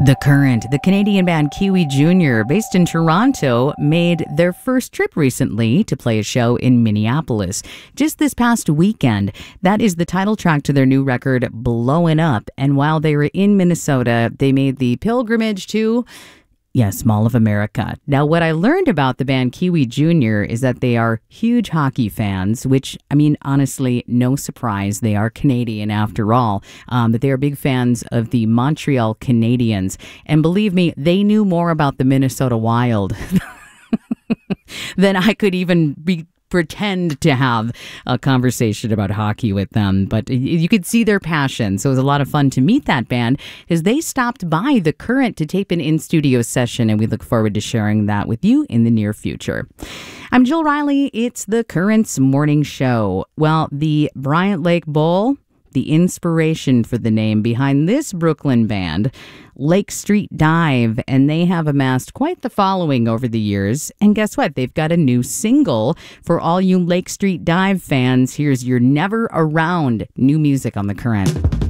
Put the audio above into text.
The Current, the Canadian band Kiwi Jr., based in Toronto, made their first trip recently to play a show in Minneapolis. Just this past weekend, that is the title track to their new record, Blowin' Up. And while they were in Minnesota, they made the pilgrimage to Mall of America. Now, what I learned about the band Kiwi Jr. is that they are huge hockey fans, which, honestly, no surprise. They are Canadian after all. But they are big fans of the Montreal Canadiens. And believe me, they knew more about the Minnesota Wild than I could even pretend to have a conversation about hockey with them, but you could see their passion. So it was a lot of fun to meet that band as they stopped by The Current to tape an in-studio session, and we look forward to sharing that with you in the near future. I'm Jill Riley. It's The Current's morning show. Well, the Bryant Lake Bowl, the inspiration for the name behind this Brooklyn band, Lake Street Dive, and they have amassed quite the following over the years. And guess what? They've got a new single for all you Lake Street Dive fans. Here's your Never Around, new music on The Current.